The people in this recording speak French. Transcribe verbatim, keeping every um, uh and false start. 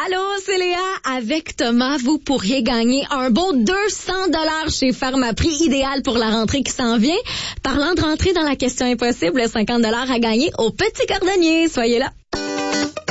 Allô, c'est Léa. Avec Thomas, vous pourriez gagner un beau deux cents dollars chez Pharmaprix, idéal pour la rentrée qui s'en vient. Parlant de rentrer dans la question impossible, cinquante dollars à gagner au Petit Cordonnier. Soyez là.